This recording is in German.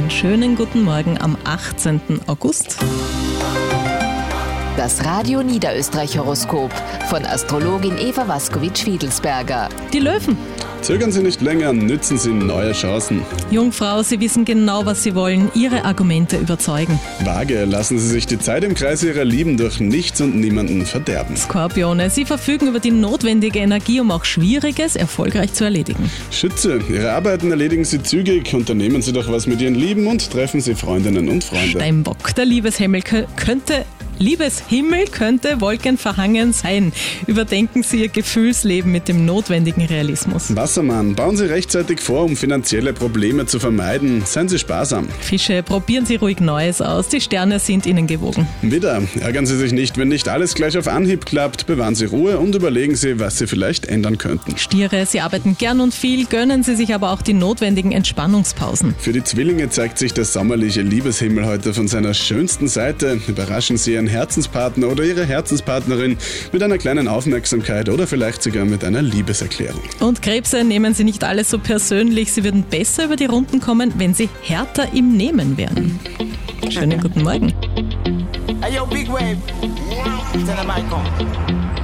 Einen schönen guten Morgen am 18. August. Das Radio Niederösterreich Horoskop von Astrologin Eva Waskowitsch-Fiedelsberger. Die Löwen. Zögern Sie nicht länger, nützen Sie neue Chancen. Jungfrau, Sie wissen genau, was Sie wollen. Ihre Argumente überzeugen. Waage, lassen Sie sich die Zeit im Kreis Ihrer Lieben durch nichts und niemanden verderben. Skorpione, Sie verfügen über die notwendige Energie, um auch Schwieriges erfolgreich zu erledigen. Schütze, Ihre Arbeiten erledigen Sie zügig, unternehmen Sie doch was mit Ihren Lieben und treffen Sie Freundinnen und Freunde. Steinbock, der Liebeshimmel könnte wolkenverhangen sein. Überdenken Sie Ihr Gefühlsleben mit dem notwendigen Realismus. Wassermann, bauen Sie rechtzeitig vor, um finanzielle Probleme zu vermeiden. Seien Sie sparsam. Fische, probieren Sie ruhig Neues aus. Die Sterne sind Ihnen gewogen. Widder, ärgern Sie sich nicht, wenn nicht alles gleich auf Anhieb klappt. Bewahren Sie Ruhe und überlegen Sie, was Sie vielleicht ändern könnten. Stiere, Sie arbeiten gern und viel, gönnen Sie sich aber auch die notwendigen Entspannungspausen. Für die Zwillinge zeigt sich der sommerliche Liebeshimmel heute von seiner schönsten Seite. Überraschen Sie Ihren Herzenspartner oder Ihre Herzenspartnerin mit einer kleinen Aufmerksamkeit oder vielleicht sogar mit einer Liebeserklärung. Und Krebse, nehmen Sie nicht alles so persönlich. Sie würden besser über die Runden kommen, wenn Sie härter im Nehmen wären. Schönen guten Morgen. Hey, yo, big wave. Tell them I come.